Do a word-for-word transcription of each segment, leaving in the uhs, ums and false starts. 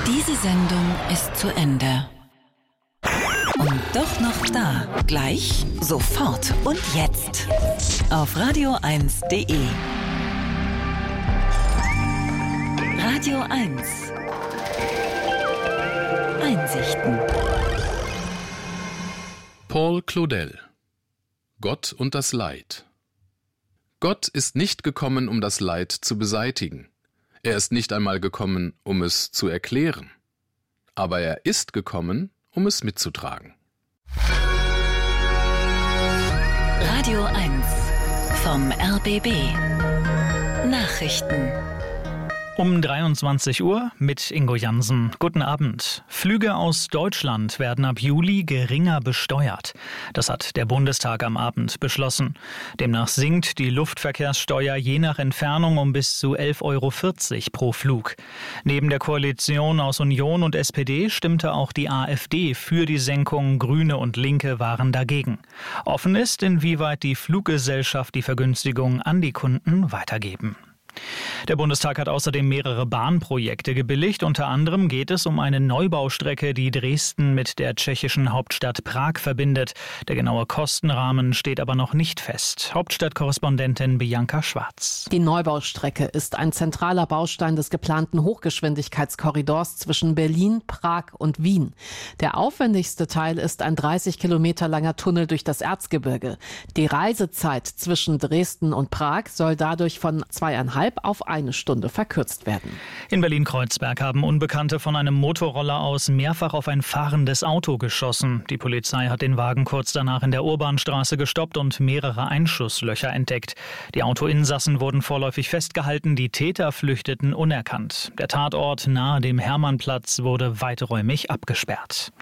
Diese Sendung ist zu Ende. Und doch noch da. Gleich, sofort und jetzt. Auf radio eins punkt de. Radio eins. Einsichten. Paul Claudel. Gott und das Leid. Gott ist nicht gekommen, um das Leid zu beseitigen. Er ist nicht einmal gekommen, um es zu erklären. Aber er ist gekommen, um es mitzutragen. Radio eins vom R B B. Nachrichten. Um dreiundzwanzig Uhr mit Ingo Jansen. Guten Abend. Flüge aus Deutschland werden ab Juli geringer besteuert. Das hat der Bundestag am Abend beschlossen. Demnach sinkt die Luftverkehrssteuer je nach Entfernung um bis zu elf Euro vierzig pro Flug. Neben der Koalition aus Union und S P D stimmte auch die AfD für die Senkung. Grüne und Linke waren dagegen. Offen ist, inwieweit die Fluggesellschaft die Vergünstigung an die Kunden weitergeben. Der Bundestag hat außerdem mehrere Bahnprojekte gebilligt. Unter anderem geht es um eine Neubaustrecke, die Dresden mit der tschechischen Hauptstadt Prag verbindet. Der genaue Kostenrahmen steht aber noch nicht fest. Hauptstadtkorrespondentin Bianca Schwarz. Die Neubaustrecke ist ein zentraler Baustein des geplanten Hochgeschwindigkeitskorridors zwischen Berlin, Prag und Wien. Der aufwendigste Teil ist ein dreißig Kilometer langer Tunnel durch das Erzgebirge. Die Reisezeit zwischen Dresden und Prag soll dadurch von zweieinhalb auf eine Stunde verkürzt werden. In Berlin-Kreuzberg haben Unbekannte von einem Motorroller aus mehrfach auf ein fahrendes Auto geschossen. Die Polizei hat den Wagen kurz danach in der Urbanstraße gestoppt und mehrere Einschusslöcher entdeckt. Die Autoinsassen wurden vorläufig festgehalten, die Täter flüchteten unerkannt. Der Tatort nahe dem Hermannplatz wurde weiträumig abgesperrt.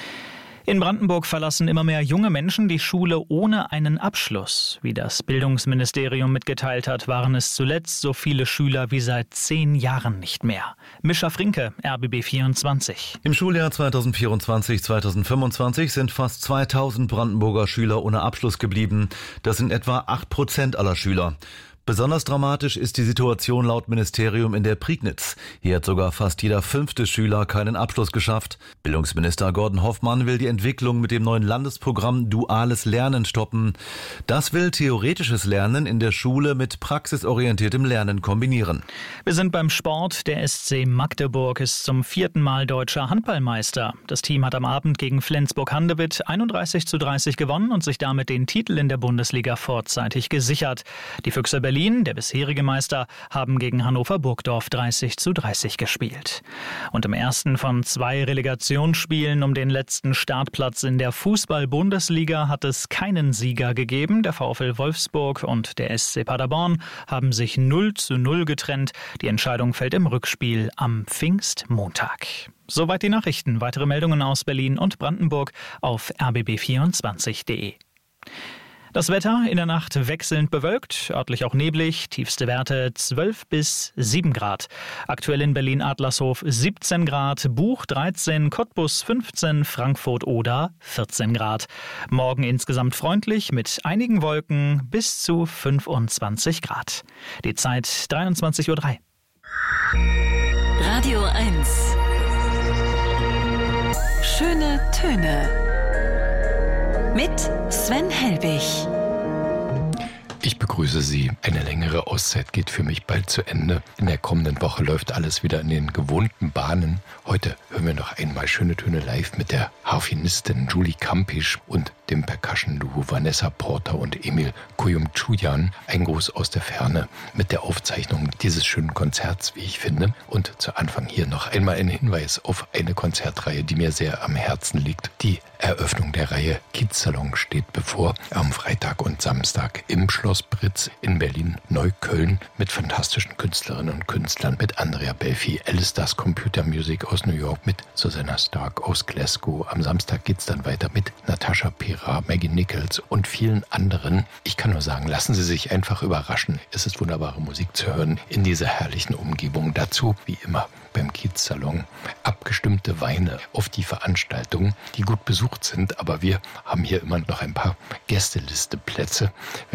In Brandenburg verlassen immer mehr junge Menschen die Schule ohne einen Abschluss. Wie das Bildungsministerium mitgeteilt hat, waren es zuletzt so viele Schüler wie seit zehn Jahren nicht mehr. Mischa Frinke, R B B vierundzwanzig. Im Schuljahr zweitausendvierundzwanzig zweitausendfünfundzwanzig sind fast zweitausend Brandenburger Schüler ohne Abschluss geblieben. Das sind etwa acht Prozent aller Schüler. Besonders dramatisch ist die Situation laut Ministerium in der Prignitz. Hier hat sogar fast jeder fünfte Schüler keinen Abschluss geschafft. Bildungsminister Gordon Hoffmann will die Entwicklung mit dem neuen Landesprogramm Duales Lernen stoppen. Das will theoretisches Lernen in der Schule mit praxisorientiertem Lernen kombinieren. Wir sind beim Sport. Der S C Magdeburg ist zum vierten Mal deutscher Handballmeister. Das Team hat am Abend gegen Flensburg-Handewitt einunddreißig zu dreißig gewonnen und sich damit den Titel in der Bundesliga vorzeitig gesichert. Die Füchse Berlin, der bisherige Meister, haben gegen Hannover Burgdorf dreißig zu dreißig gespielt. Und im ersten von zwei Relegationsspielen um den letzten Startplatz in der Fußball-Bundesliga hat es keinen Sieger gegeben. Der VfL Wolfsburg und der S C Paderborn haben sich null zu null getrennt. Die Entscheidung fällt im Rückspiel am Pfingstmontag. Soweit die Nachrichten. Weitere Meldungen aus Berlin und Brandenburg auf r b b vierundzwanzig punkt de. Das Wetter in der Nacht wechselnd bewölkt, örtlich auch neblig, tiefste Werte zwölf bis sieben Grad. Aktuell in Berlin-Adlershof siebzehn Grad, Buch dreizehn, Cottbus fünfzehn, Frankfurt-Oder vierzehn Grad. Morgen insgesamt freundlich mit einigen Wolken bis zu fünfundzwanzig Grad. Die Zeit dreiundzwanzig Uhr drei. Radio eins. Schöne Töne. Mit Sven Helbig. Ich begrüße Sie. Eine längere Auszeit geht für mich bald zu Ende. In der kommenden Woche läuft alles wieder in den gewohnten Bahnen. Heute hören wir noch einmal schöne Töne live mit der Harfenistin Julie Kampisch und dem Percussion-Duo Vanessa Porter und Emil Kuyumchuyan. Ein Gruß aus der Ferne mit der Aufzeichnung dieses schönen Konzerts, wie ich finde. Und zu Anfang hier noch einmal ein Hinweis auf eine Konzertreihe, die mir sehr am Herzen liegt. Die Eröffnung der Reihe Kiezsalon steht bevor. Am Freitag und Samstag im Schloss Britz in Berlin-Neukölln mit fantastischen Künstlerinnen und Künstlern, mit Andrea Belfi, Alice Das Computer Music aus New York, mit Susanna Stark aus Glasgow. Am Samstag geht's dann weiter mit Natascha Pera, Maggie Nichols und vielen anderen. Ich kann nur sagen, lassen Sie sich einfach überraschen. Es ist wunderbare Musik zu hören in dieser herrlichen Umgebung. Dazu, wie immer, beim Kiezsalon abgestimmte Weine auf die Veranstaltungen, die gut besucht sind, aber wir haben hier immer noch ein paar Gästelisteplätze. Wenn Sie möchten,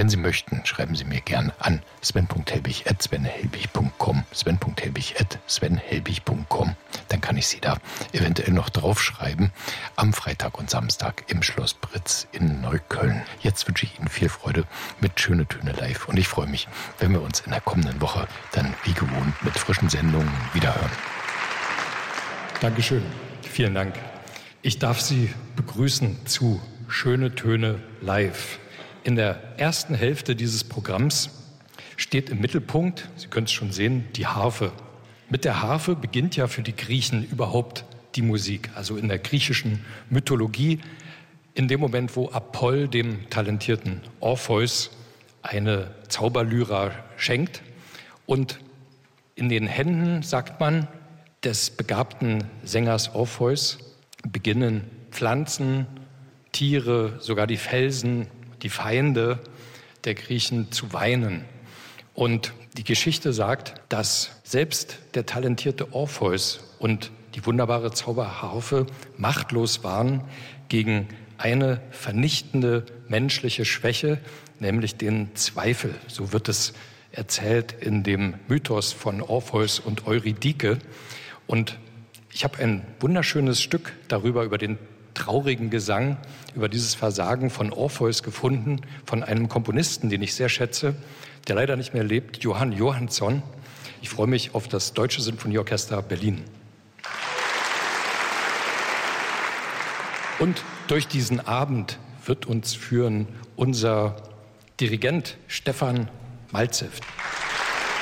Nachrichten schreiben Sie mir gern an sven punkt helbig at svenhelbig punkt com, sven punkt helbig at svenhelbig punkt com. Dann kann ich Sie da eventuell noch draufschreiben am Freitag und Samstag im Schloss Britz in Neukölln. Jetzt wünsche ich Ihnen viel Freude mit Schöne Töne live und ich freue mich, wenn wir uns in der kommenden Woche dann wie gewohnt mit frischen Sendungen wiederhören. Dankeschön. Vielen Dank. Ich darf Sie begrüßen zu Schöne Töne live. In der ersten Hälfte dieses Programms steht im Mittelpunkt, Sie können es schon sehen, die Harfe. Mit der Harfe beginnt ja für die Griechen überhaupt die Musik. Also in der griechischen Mythologie, in dem Moment, wo Apoll dem talentierten Orpheus eine Zauberlyra schenkt und in den Händen, sagt man, des begabten Sängers Orpheus beginnen Pflanzen, Tiere, sogar die Felsen, die Feinde der Griechen zu weinen. Und die Geschichte sagt, dass selbst der talentierte Orpheus und die wunderbare Zauberharfe machtlos waren gegen eine vernichtende menschliche Schwäche, nämlich den Zweifel. So wird es erzählt in dem Mythos von Orpheus und Eurydike. Und ich habe ein wunderschönes Stück darüber, über den traurigen Gesang, über dieses Versagen von Orpheus gefunden, von einem Komponisten, den ich sehr schätze, der leider nicht mehr lebt, Johann Johansson. Ich freue mich auf das Deutsche Sinfonieorchester Berlin. Und durch diesen Abend wird uns führen unser Dirigent Stefan Malzew.